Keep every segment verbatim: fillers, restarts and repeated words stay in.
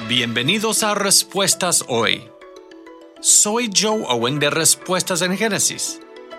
Bienvenidos a Respuestas Hoy. Soy Joe Owen de Respuestas en Génesis.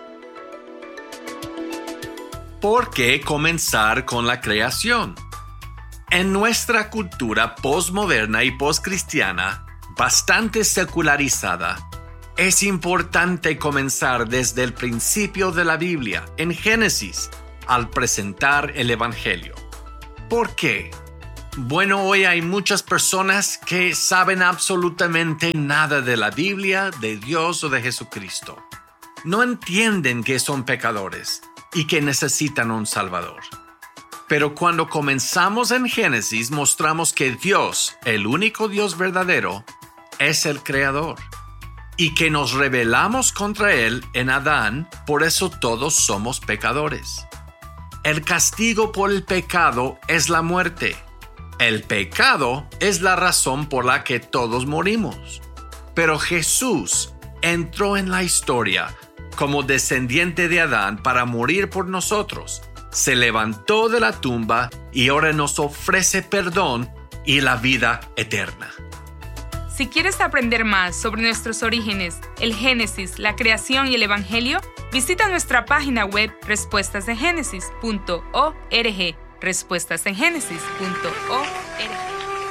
¿Por qué comenzar con la creación? En nuestra cultura posmoderna y poscristiana, bastante secularizada, es importante comenzar desde el principio de la Biblia, en Génesis, al presentar el Evangelio. ¿Por qué? Bueno, hoy hay muchas personas que saben absolutamente nada de la Biblia, de Dios o de Jesucristo. No entienden que son pecadores y que necesitan un Salvador. Pero cuando comenzamos en Génesis, mostramos que Dios, el único Dios verdadero, es el Creador. Y que nos rebelamos contra Él en Adán, por eso todos somos pecadores. El castigo por el pecado es la muerte. El pecado es la razón por la que todos morimos. Pero Jesús entró en la historia como descendiente de Adán para morir por nosotros. Se levantó de la tumba y ahora nos ofrece perdón y la vida eterna. Si quieres aprender más sobre nuestros orígenes, el Génesis, la creación y el Evangelio, visita nuestra página web respuestas en génesis punto org. respuestas en génesis punto org.